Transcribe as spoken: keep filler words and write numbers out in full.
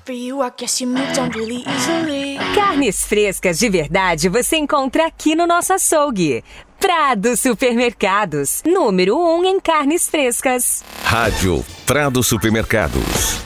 for you, I guess you moved on really easily. Carnes frescas de verdade você encontra aqui no nosso açougue. Prado Supermercados, número um em carnes frescas. Rádio Prado Supermercados.